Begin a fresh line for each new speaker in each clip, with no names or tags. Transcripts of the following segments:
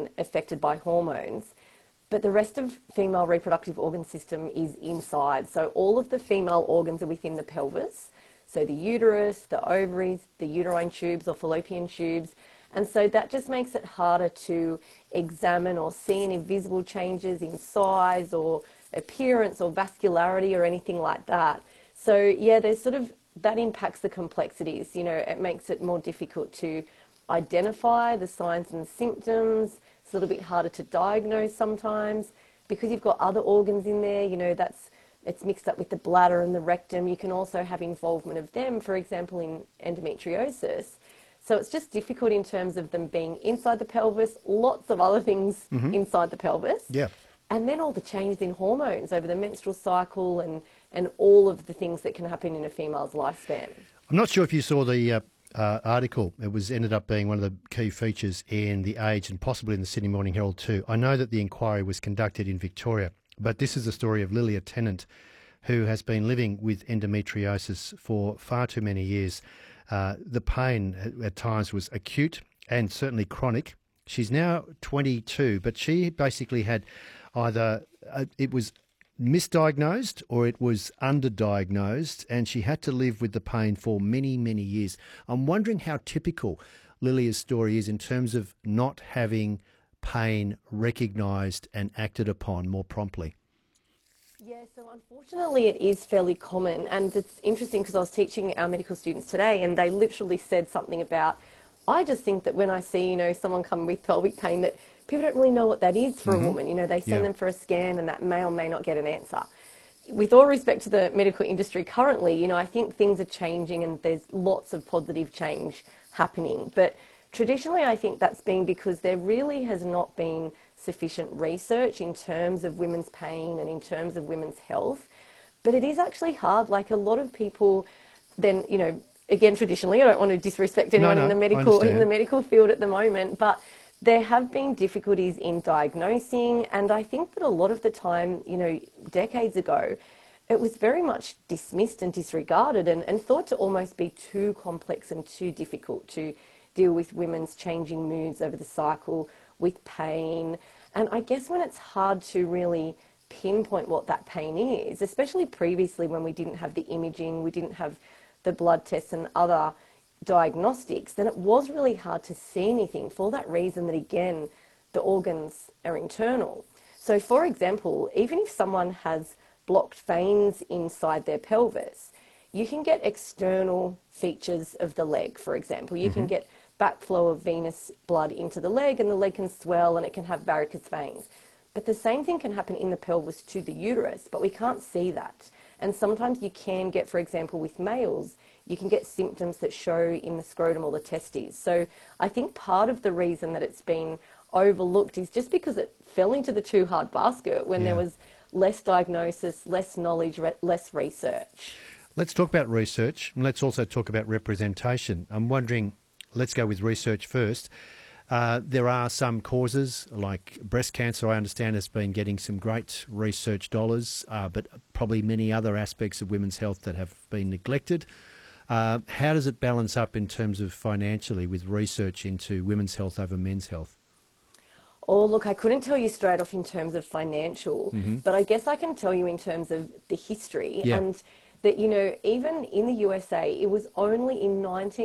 and affected by hormones. But the rest of female reproductive organ system is inside. So all of the female organs are within the pelvis. So the uterus, the ovaries, the uterine tubes or fallopian tubes. And so that just makes it harder to examine or see any visible changes in size or appearance or vascularity or anything like that. So yeah, there's sort of, that impacts the complexities. You know, it makes it more difficult to identify the signs and symptoms. It's a little bit harder to diagnose sometimes because you've got other organs in there. You know, it's mixed up with the bladder and the rectum. You can also have involvement of them, for example, in endometriosis. So it's just difficult in terms of them being inside the pelvis, lots of other things inside the pelvis.
Yeah.
And then all the changes in hormones over the menstrual cycle and all of the things that can happen in a female's lifespan.
I'm not sure if you saw the article. It ended up being one of the key features in The Age and possibly in the Sydney Morning Herald too. I know that the inquiry was conducted in Victoria, but this is the story of Lilia Tennant, who has been living with endometriosis for far too many years. The pain at times was acute and certainly chronic. She's now 22, but she basically had either it was misdiagnosed or it was underdiagnosed, and she had to live with the pain for many, many years. I'm wondering how typical Lilia's story is in terms of not having pain recognised and acted upon more promptly.
Yeah, so unfortunately it is fairly common, and it's interesting because I was teaching our medical students today and they literally said something about, I just think that when I see, you know, someone come with pelvic pain that people don't really know what that is for a woman. You know, they send them for a scan and that may or may not get an answer. With all respect to the medical industry currently, you know, I think things are changing and there's lots of positive change happening. But traditionally, I think that's been because there really has not been sufficient research in terms of women's pain and in terms of women's health. But it is actually hard. Like a lot of people then, you know, again, traditionally, I don't want to disrespect anyone in the medical field at the moment, but there have been difficulties in diagnosing, and I think that a lot of the time, you know, decades ago, it was very much dismissed and disregarded and thought to almost be too complex and too difficult to deal with women's changing moods over the cycle, with pain. And I guess when it's hard to really pinpoint what that pain is, especially previously when we didn't have the imaging, we didn't have the blood tests and other diagnostics, then it was really hard to see anything for that reason that, again, the organs are internal. So, for example, even if someone has blocked veins inside their pelvis, you can get external features of the leg, for example. You can get backflow of venous blood into the leg and the leg can swell and it can have varicose veins. But the same thing can happen in the pelvis to the uterus, but we can't see that. And sometimes you can get, for example, with males, you can get symptoms that show in the scrotum or the testes. So I think part of the reason that it's been overlooked is just because it fell into the too hard basket when there was less diagnosis, less knowledge, less research.
Let's talk about research, and let's also talk about representation. I'm wondering, let's go with research first. There are some causes, like breast cancer, I understand, has been getting some great research dollars, but probably many other aspects of women's health that have been neglected. How does it balance up in terms of financially with research into women's health over men's health?
Oh, look, I couldn't tell you straight off in terms of financial, but I guess I can tell you in terms of the history and that, you know, even in the USA, it was only in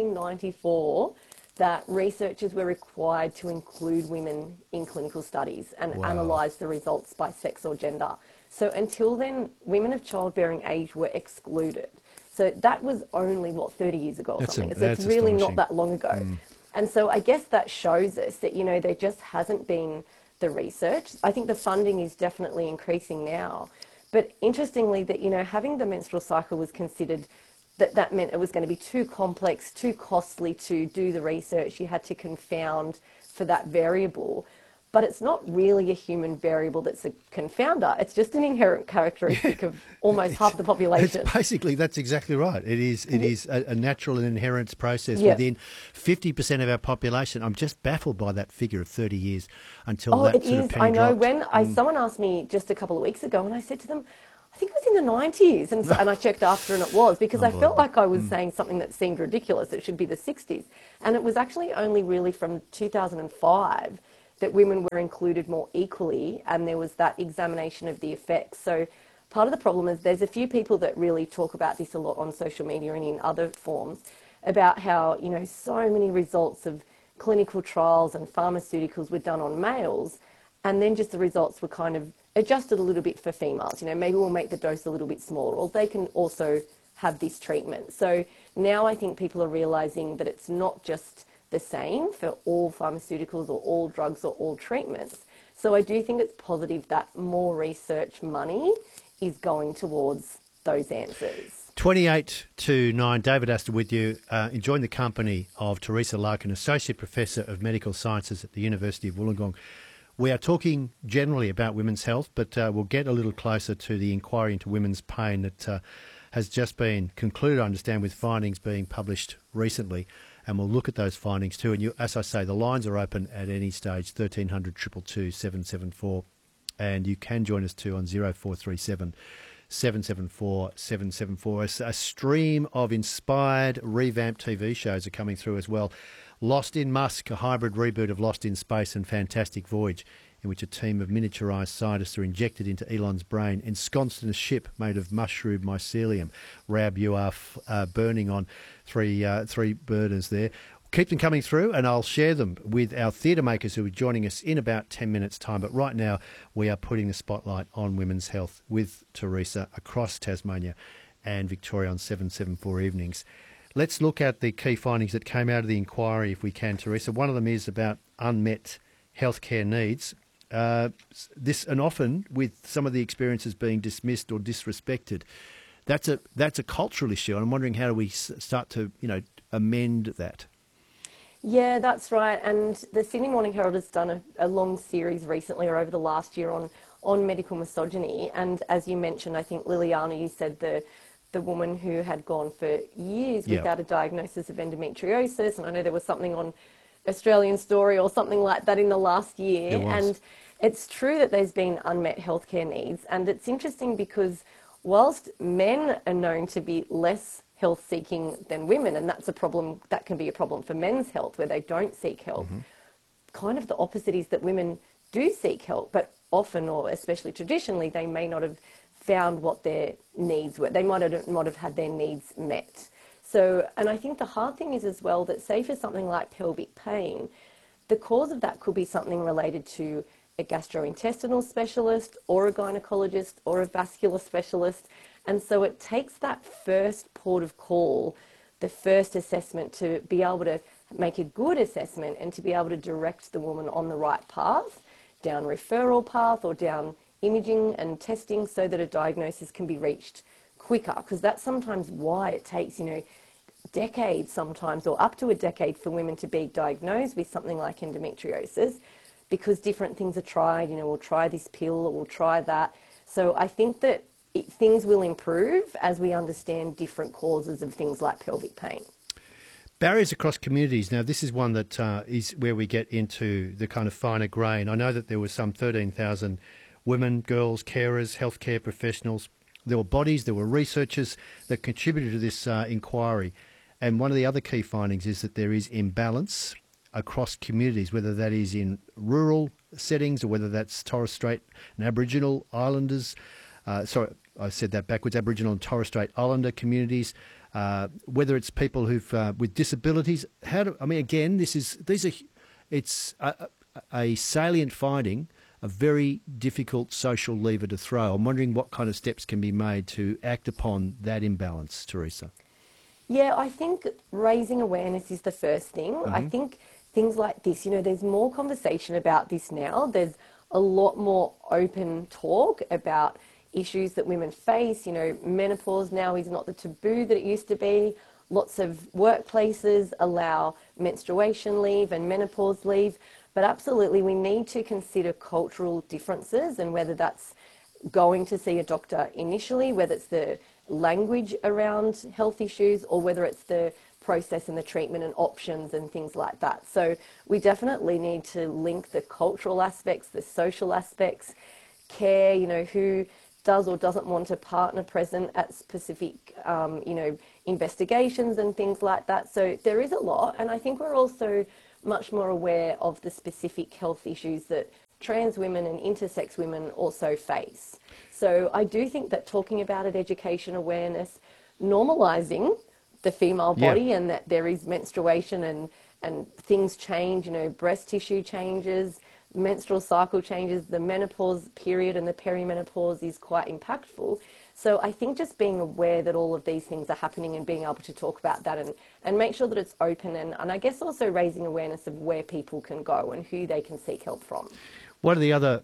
1994 that researchers were required to include women in clinical studies and analyse the results by sex or gender. So until then, women of childbearing age were excluded. So that was only, 30 years ago or something. So it's really not that long ago. And so I guess that shows us that, you know, there just hasn't been the research. I think the funding is definitely increasing now. But interestingly, that, you know, having the menstrual cycle was considered that meant it was going to be too complex, too costly to do the research. You had to confound for that variable. But it's not really a human variable that's a confounder. It's just an inherent characteristic of almost half the population.
It's basically, that's exactly right. It is a natural and inherent process within 50% of our population. I'm just baffled by that figure of 30 years until that sort of penny dropped.
I know. When someone asked me just a couple of weeks ago, and I said to them, I think it was in the 90s, and I checked after, and it was, because I felt like I was saying something that seemed ridiculous. It should be the 60s. And it was actually only really from 2005 that women were included more equally, and there was that examination of the effects. So part of the problem is there's a few people that really talk about this a lot on social media and in other forms about how, you know, so many results of clinical trials and pharmaceuticals were done on males, and then just the results were kind of adjusted a little bit for females. You know, maybe we'll make the dose a little bit smaller, or they can also have this treatment. So now I think people are realizing that it's not just the same for all pharmaceuticals or all drugs or all treatments. So I do think it's positive that more research money is going towards those answers.
28 to 9, David Astor with you, enjoying the company of Teresa Larkin, Associate Professor of Medical Sciences at the University of Wollongong. We are talking generally about women's health, but we'll get a little closer to the inquiry into women's pain that has just been concluded, I understand, with findings being published recently. And we'll look at those findings too. And you, as I say, the lines are open at any stage, 1300 222 774. And you can join us too on 0437 774 774. A stream of inspired, revamped TV shows are coming through as well. Lost in Musk, a hybrid reboot of Lost in Space, and Fantastic Voyage, in which a team of miniaturised scientists are injected into Elon's brain, ensconced in a ship made of mushroom mycelium. Rab, you are burning on three burners there. Keep them coming through, and I'll share them with our theatre makers who are joining us in about 10 minutes' time. But right now, we are putting the spotlight on women's health with Teresa across Tasmania and Victoria on 774 evenings. Let's look at the key findings that came out of the inquiry, if we can, Teresa. One of them is about unmet healthcare needs. And often with some of the experiences being dismissed or disrespected, that's a cultural issue. And I'm wondering, how do we start to, amend that?
Yeah, that's right. And the Sydney Morning Herald has done a long series recently, or over the last year, on medical misogyny. And as you mentioned, I think Liliana, you said the woman who had gone for years without a diagnosis of endometriosis, and I know there was something on Australian Story or something like that in the last year. And it's true that there's been unmet healthcare needs, and it's interesting because whilst men are known to be less health seeking than women, and that's a problem, that can be a problem for men's health where they don't seek help, kind of the opposite is that women do seek help, but often, or especially traditionally, they may not have found what their needs were. They might not have had their needs met. So, and I think the hard thing is as well that, say for something like pelvic pain, the cause of that could be something related to a gastrointestinal specialist or a gynecologist or a vascular specialist. And so it takes that first port of call, the first assessment, to be able to make a good assessment and to be able to direct the woman on the right path, down referral path or down imaging and testing, so that a diagnosis can be reached quicker. Because that's sometimes why it takes, decades sometimes, or up to a decade, for women to be diagnosed with something like endometriosis, because different things are tried. We'll try this pill or we'll try that. So I think that things will improve as we understand different causes of things like pelvic pain.
Barriers across communities. Now, this is one that is where we get into the kind of finer grain. I know that there was some 13,000 women, girls, carers, healthcare professionals. There were bodies, there were researchers that contributed to this inquiry. And one of the other key findings is that there is imbalance across communities, whether that is in rural settings or whether that's Torres Strait and Aboriginal Islanders. Sorry, I said that backwards. Aboriginal and Torres Strait Islander communities. Whether it's people who've with disabilities. It's a salient finding, a very difficult social lever to throw. I'm wondering what kind of steps can be made to act upon that imbalance, Teresa.
Yeah, I think raising awareness is the first thing. I think things like this, there's more conversation about this now. There's a lot more open talk about issues that women face. Menopause now is not the taboo that it used to be. Lots of workplaces allow menstruation leave and menopause leave. But absolutely, we need to consider cultural differences, and whether that's going to see a doctor initially, whether it's the language around health issues, or whether it's the process and the treatment and options and things like that. So we definitely need to link the cultural aspects, the social aspects, care, who does or doesn't want a partner present at specific, investigations and things like that. So there is a lot, and I think we're also much more aware of the specific health issues that trans women and intersex women also face. So I do think that talking about it, education, awareness, normalising the female body and that there is menstruation and things change, breast tissue changes, menstrual cycle changes, the menopause period and the perimenopause is quite impactful. So I think just being aware that all of these things are happening and being able to talk about that and make sure that it's open and I guess also raising awareness of where people can go and who they can seek help from.
One of the other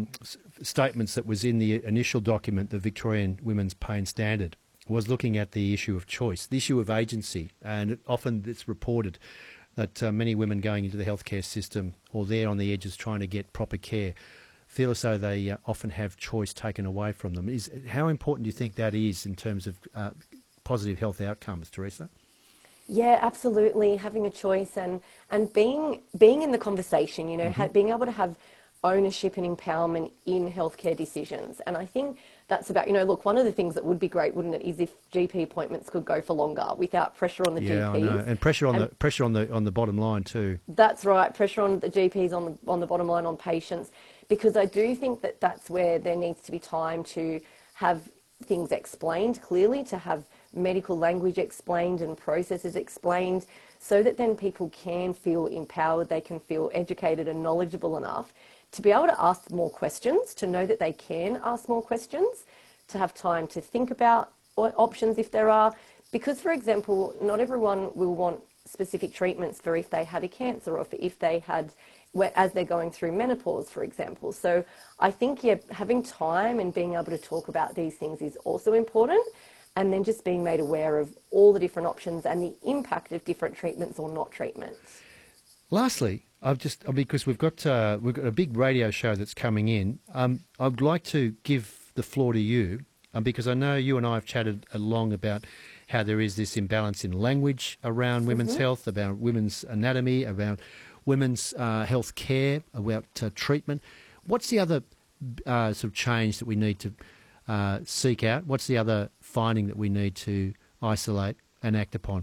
statements that was in the initial document, the Victorian Women's Pain Standard, was looking at the issue of choice, the issue of agency, and often it's reported that many women going into the healthcare system or there on the edges trying to get proper care feel as though they often have choice taken away from them. How important do you think that is in terms of positive health outcomes, Teresa?
Yeah, absolutely. Having a choice and being in the conversation, being able to have ownership and empowerment in healthcare decisions. And I think that's about, look, one of the things that would be great, wouldn't it, is if GP appointments could go for longer without pressure on the GPs.
Yeah, I know. And pressure on the bottom line too.
That's right, pressure on the GPs on the bottom line on patients, because I do think that that's where there needs to be time to have things explained clearly, to have medical language explained and processes explained, so that then people can feel empowered, they can feel educated and knowledgeable enough to be able to ask more questions, to know that they can ask more questions, to have time to think about what options if there are. Because, for example, not everyone will want specific treatments for if they had a cancer or for if they had, as they're going through menopause, for example. So I think, having time and being able to talk about these things is also important. And then just being made aware of all the different options and the impact of different treatments or not treatments.
Lastly, because we've got a big radio show that's coming in. I'd like to give the floor to you because I know you and I have chatted along about how there is this imbalance in language around women's health, about women's anatomy, about women's health care, about treatment. What's the other sort of change that we need to seek out? What's the other finding that we need to isolate and act upon?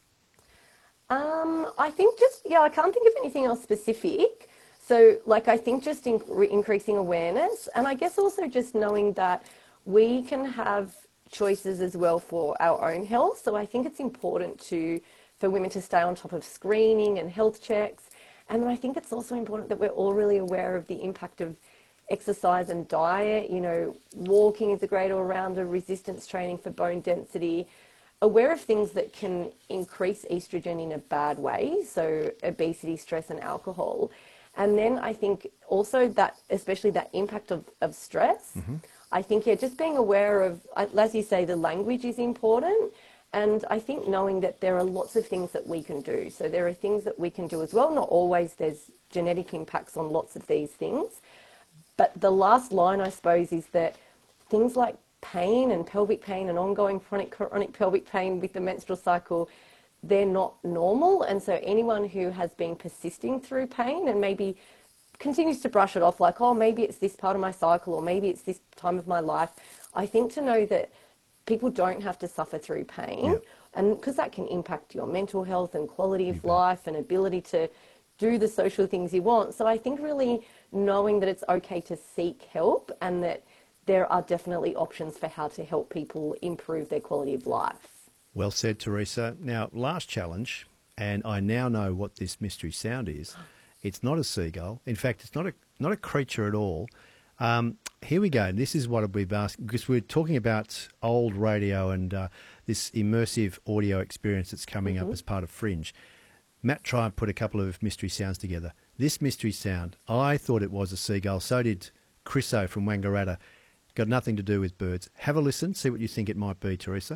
I think I can't think of anything else specific. So, I think just increasing awareness, and I guess also just knowing that we can have choices as well for our own health. So I think it's important for women to stay on top of screening and health checks. And I think it's also important that we're all really aware of the impact of exercise and diet. Walking is a great all-rounder, resistance training for bone density, aware of things that can increase estrogen in a bad way, so obesity, stress and alcohol. And then I think also that, especially that impact of stress, I think, just being aware of, as you say, the language is important. And I think knowing that there are lots of things that we can do. So there are things that we can do as well. Not always there's genetic impacts on lots of these things. But the last line, I suppose, is that things like pain and pelvic pain and ongoing chronic pelvic pain with the menstrual cycle, they're not normal. And so anyone who has been persisting through pain and maybe continues to brush it off like, oh, maybe it's this part of my cycle or maybe it's this time of my life, I think to know that people don't have to suffer through pain, and because that can impact your mental health and quality of life and ability to do the social things you want. So I think really knowing that it's okay to seek help and that there are definitely options for how to help people improve their quality of life.
Well said, Teresa. Now, last challenge, and I now know what this mystery sound is. It's not a seagull. In fact, it's not a creature at all. Here we go. This is what we've asked, because we're talking about old radio and this immersive audio experience that's coming up as part of Fringe. Matt tried and put a couple of mystery sounds together. This mystery sound, I thought it was a seagull. So did Chriso from Wangaratta. Got nothing to do with birds. Have a listen, see what you think it might be, Teresa.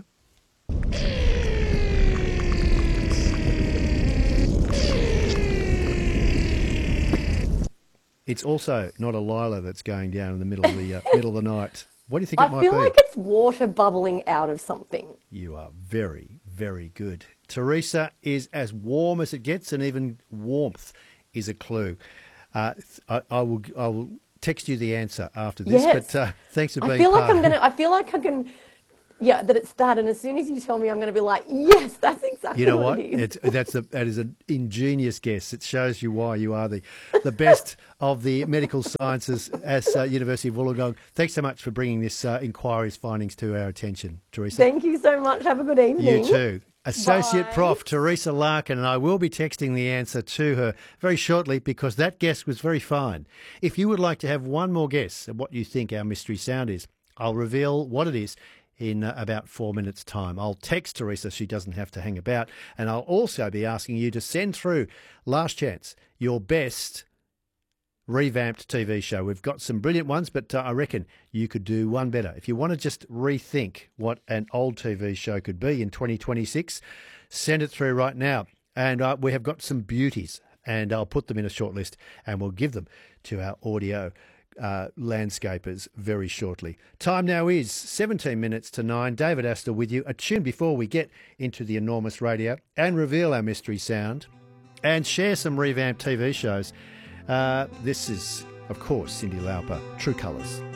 It's also not a Lila that's going down in the middle of the night. What do you think it might be?
I feel like it's water bubbling out of something.
You are very, very good. Teresa is as warm as it gets, and even warmth is a clue. I will text you the answer after this.
Yes.
But thanks for being
I feel
part.
like I can Yeah, that it's that. And as soon as you tell me, I'm going to be like, yes, that's exactly
You know
what
what?
it is.
That is an ingenious guess. It shows you why you are the best of the medical sciences at University of Wollongong. Thanks so much for bringing this inquiry's findings to our attention, Teresa.
Thank you so much. Have a good
You
evening.
too. Associate
Bye.
Prof. Teresa Larkin, and I will be texting the answer to her very shortly because that guess was very fine. If you would like to have one more guess at what you think our mystery sound is, I'll reveal what it is in about 4 minutes' time. I'll text Teresa, she doesn't have to hang about, and I'll also be asking you to send through, last chance, your best revamped TV show. We've got some brilliant ones, but I reckon you could do one better. If you want to just rethink what an old TV show could be in 2026, send it through right now. And we have got some beauties, and I'll put them in a short list, and we'll give them to our audio landscapers very shortly. Time now is 17 minutes to 9. David Astor with you. A tune before we get into the enormous radio and reveal our mystery sound and share some revamped TV shows. This is, of course, Cyndi Lauper, True Colours.